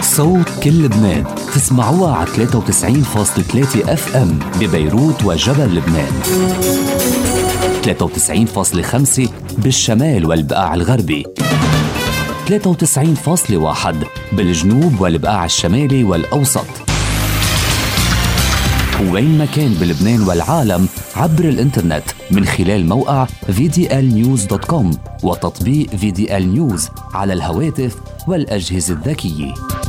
صوت كل لبنان تسمعوها على 93.3 FM ببيروت وجبل لبنان، 93.5 بالشمال والبقاع الغربي، 93.1 بالجنوب والبقاع الشمالي والأوسط، وين ما كان بلبنان والعالم عبر الإنترنت من خلال موقع vdlnews.com وتطبيق VDL News على الهواتف والأجهزة الذكية.